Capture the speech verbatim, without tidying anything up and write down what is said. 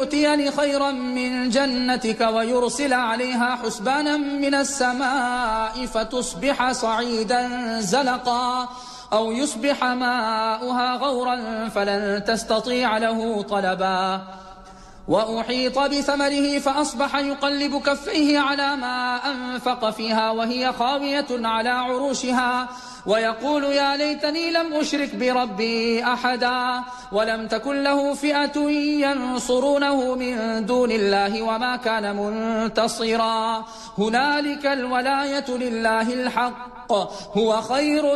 يؤتيني خيرا من جنتك ويرسل عليها حسبانا من السماء فتصبح صعيدا زلقا أو يصبح ماؤها غورا فلن تستطيع له طلبا وأحيط بثمره فأصبح يقلب كفيه على ما أنفق فيها وهي خاوية على عروشها ويقول يا ليتني لم أشرك بربي أحدا ولم تكن له فئة ينصرونه من دون الله وما كان منتصرا هنالك الولاية لله الحق هو خير